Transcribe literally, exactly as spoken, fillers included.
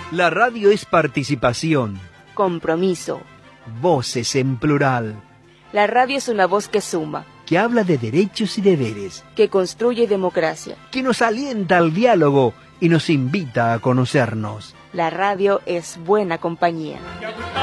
La radio es participación. Compromiso. Voces en plural. La radio es una voz que suma. Que habla de derechos y deberes. Que construye democracia. Que nos alienta al diálogo y nos invita a conocernos. La radio es buena compañía.